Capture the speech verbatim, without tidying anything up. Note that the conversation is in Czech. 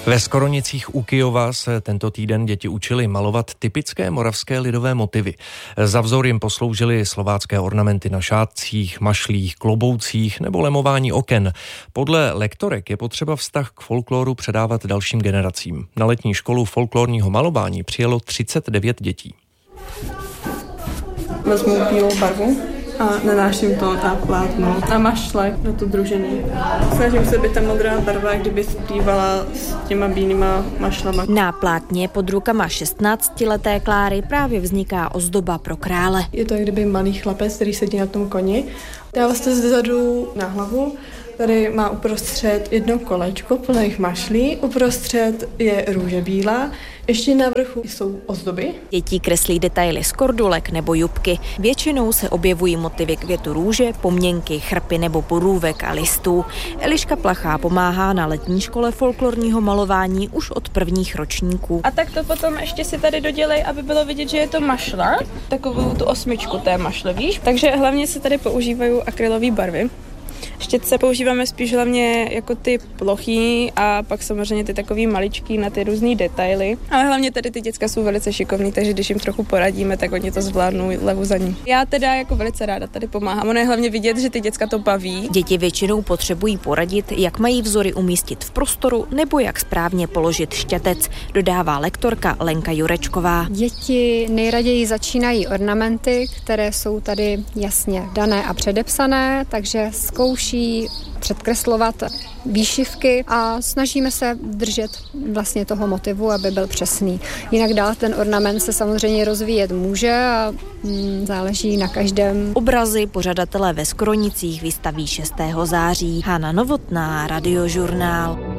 Ve Skoronicích u Kyjova se tento týden děti učili malovat typické moravské lidové motivy. Za vzor jim posloužily slovácké ornamenty na šátcích, mašlích, kloboucích nebo lemování oken. Podle lektorek je potřeba vztah k folkloru předávat dalším generacím. Na letní školu folklorního malování přijelo třicet devět dětí. Vezmu bílou barvu a nanáším to na plátno, na mašle, na to družený. Snažím se, aby ta modrá barva kdyby splývala s těma bílýma mašlama. Na plátně pod rukama šestnáctileté Kláry právě vzniká ozdoba pro krále. Je to jak kdyby malý chlapec, který sedí na tom koni. Dává se zezadu na hlavu. Tady má uprostřed jedno kolečko plných mašlí, uprostřed je růže bílá, ještě na vrchu jsou ozdoby. Děti kreslí detaily z kordulek nebo jupky. Většinou se objevují motivy květu růže, poměnky, chrpy nebo borůvek a listů. Eliška Plachá pomáhá na letní škole folklorního malování už od prvních ročníků. A tak to potom ještě si tady dodělej, aby bylo vidět, že je to mašla, takovou tu osmičku té mašle, víš? Takže hlavně se tady používají akrylové barvy. Štětce používáme spíš hlavně jako ty plochý a pak samozřejmě ty takový maličký na ty různý detaily. Ale hlavně tady ty děcka jsou velice šikovní, takže když jim trochu poradíme, tak oni to zvládnou levu za ní. Já teda jako velice ráda tady pomáhám. Ono je hlavně vidět, že ty děcka to baví. Děti většinou potřebují poradit, jak mají vzory umístit v prostoru nebo jak správně položit štětec, dodává lektorka Lenka Jurečková. Děti nejraději začínají ornamenty, které jsou tady jasně dané a předepsané, takže zkouší předkreslovat výšivky a snažíme se držet vlastně toho motivu, aby byl přesný. Jinak dál ten ornament se samozřejmě rozvíjet může a mm, záleží na každém. Obrazy pořadatelé ve Skoronicích vystaví šestého září. Hana Novotná, Radiožurnál.